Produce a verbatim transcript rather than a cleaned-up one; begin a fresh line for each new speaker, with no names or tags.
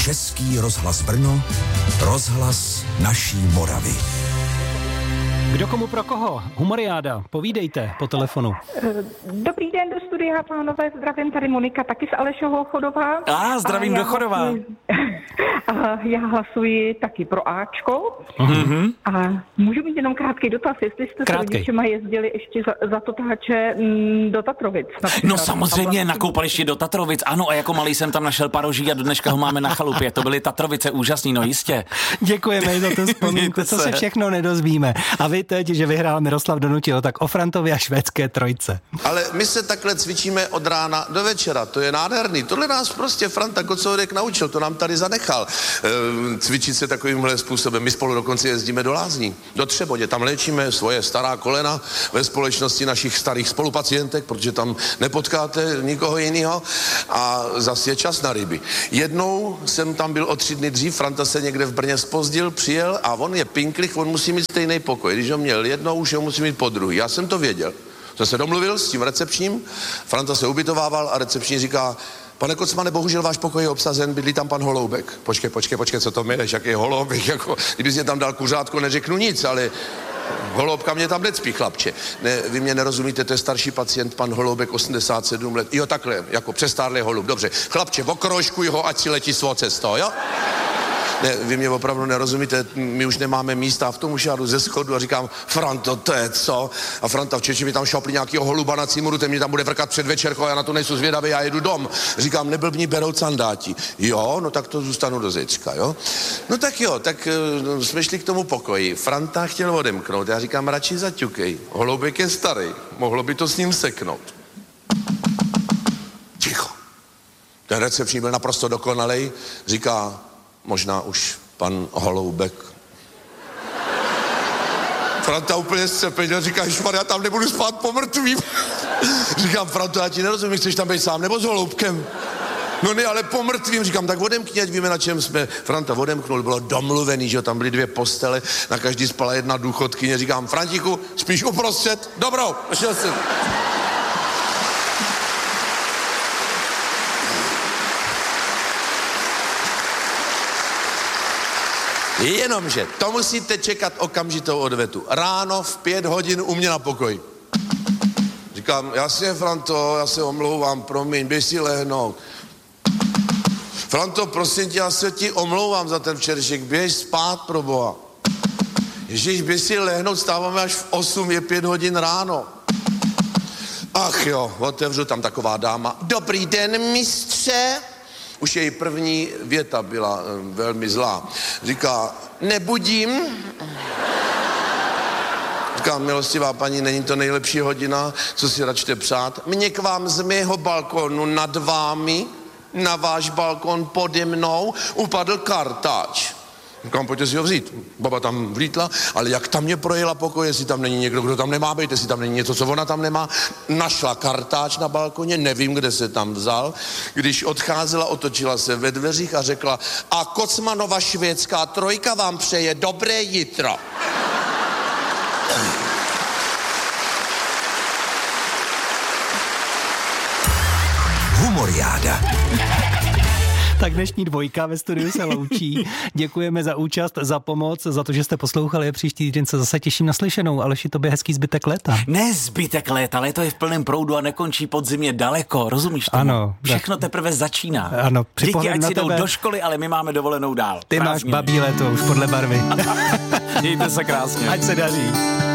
Český rozhlas Brno, rozhlas naší Moravy.
Kdo komu pro koho? Humoriáda, povídejte po telefonu.
Dobrý den do studia, pánové, zdravím, tady Monika, taky z Alešova Chodova.
A zdravím do Chodova.
A já hlasuji taky pro Ačko.
Mm-hmm.
A můžu mít jenom krátký dotaz, jestli jste s rodičema jezdili ještě za, za Totáče m, do Tatrovic.
No samozřejmě, na koupališti do Tatrovic, ano, a jako malý jsem tam našel paroží a do dneška ho máme na chalupě. To byly Tatrovice, úžasný, no jistě.
Děkujeme za to vzpomínku, co se všechno nedozvíme. A vy teď, že vyhrál Miroslav Donutil, tak o Frantovi a švédské trojce.
Ale my se takhle cvičíme od rána do večera, to je nádherný. Tohle nás prostě Franta Kocourek naučil, to nám tady zanechal. E, cvičit se takovýmhle způsobem. My spolu dokonce jezdíme do Lázní, do Třebodě, tam léčíme svoje stará kolena ve společnosti našich starých spolupacientek, protože tam nepotkáte nikoho jiného a zase je čas na ryby. Jednou jsem tam byl o tři dny dřív, Franta se někde v Brně zpozdil, přijel a on je pinklich, on musí mít stejný pokoj. Když ho měl jednou, už ho musí mít po druhý. Já jsem to věděl. Jsem se domluvil s tím recepčním, Franta se ubytovával a recepční říká: pane Kocmane, bohužel váš pokoj je obsazen, bydlí tam pan Holoubek. Počkej, počkej, počkej, co to mileš, jaký Holoubek, jako, kdybys mě tam dal kuřátko, neřeknu nic, ale Holoubka mě tam necpí, chlapče. Ne, vy mě nerozumíte, to je starší pacient, pan Holoubek, osmdesát sedm let. Jo, takhle, jako přestárlý holub, dobře. Chlapče, okrožkuj ho, ať si letí svou cestou, jo? Ne, vy mě opravdu nerozumíte, my už nemáme místa, v tom už já jdu ze schodu a říkám: Franto, to je co? A Franta v Čeči mi tam šapli nějakýho holuba na cimuru, ten mě tam bude vrkat před večerkou a já na to nejsou zvědavý, já jedu dom. Říkám: neblbni, berou candáti. Jo, no tak to zůstanu do zítřka, jo? No tak jo, tak no, jsme šli k tomu pokoji. Franta chtěl odemknout, já říkám: radši zaťukej, Holoubek je starý, mohlo by to s ním seknout. Ticho. Ten recepční byl naprosto dokonalej, říká: možná už pan Holoubek. Franta úplně zcepeně říká: ježmar, já tam nebudu spát po mrtvým. Říkám: Franto, já ti nerozumím, chceš tam být sám nebo s Holoubkem? No ne, ale po mrtvým. Říkám: tak odemkni, ať víme, na čem jsme. Franta odemknul, bylo domluvený, že tam byly dvě postele, na každý spala jedna důchodkyně. Říkám: Frantiku, spíš uprostřed? Dobrou, šel jsem. Jenomže to musíte čekat okamžitou odvetu. Ráno v pět hodin u mě na pokoji. Říkám: jasně, Franto, já se omlouvám, promiň, běž si lehnout. Franto, prosím tě, já se ti omlouvám za ten včerejšek, běž spát, proboha. Ježíš, běž si lehnout, stáváme až v osm, je pět hodin ráno. Ach jo, otevřu, tam taková dáma: dobrý den, mistře. Už její první věta byla e, velmi zlá. Říká: nebudím. Říká: milostivá paní, není to nejlepší hodina, co si račte přát? Mně k vám z mého balkonu nad vámi, na váš balkon pode mnou, upadl kartáč. Říkám: pojďte si ho vzít. Baba tam vlítla, ale jak tam mě projela pokoj, jestli tam není někdo, kdo tam nemá být, jestli tam není něco, co ona tam nemá. Našla kartáč na balkoně, nevím, kde se tam vzal. Když odcházela, otočila se ve dveřích a řekla: a Kocmanova švédská trojka vám přeje dobré jitro.
Humoriáda.
Tak dnešní dvojka ve studiu se loučí. Děkujeme za účast, za pomoc, za to, že jste poslouchali. Příští týden se zase těším na slyšenou. Aleši, tobě hezký zbytek léta.
Ne zbytek léta, léto je v plném proudu a nekončí podzimně daleko, rozumíš tomu?
Ano.
Všechno teprve začíná.
Ano.
Děti, ať si jdou do školy, ale my máme dovolenou dál.
Ty
Krásně.
máš babí léto už podle barvy.
Mějte se krásně.
Ať se daří.